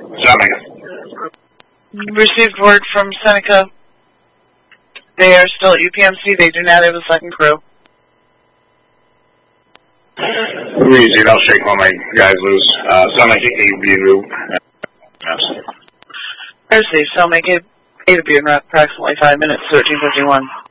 Seneca. Received word from Seneca. They are still at UPMC. They do not have a second crew. Easy, I'll shake all my guys loose. Seneca, A-View. Yes. Received. So I'll make it A to B in approximately 5 minutes, 13:51.